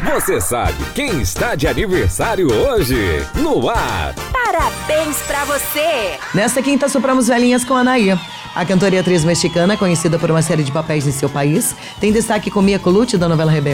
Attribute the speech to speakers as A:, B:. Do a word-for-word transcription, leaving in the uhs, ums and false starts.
A: Você sabe quem está de aniversário hoje? No ar.
B: Parabéns pra você!
C: Nesta quinta, sopramos velhinhas com Anaí. A cantora e atriz mexicana, conhecida por uma série de papéis em seu país, tem destaque com Mia Colucci, da novela Rebelde.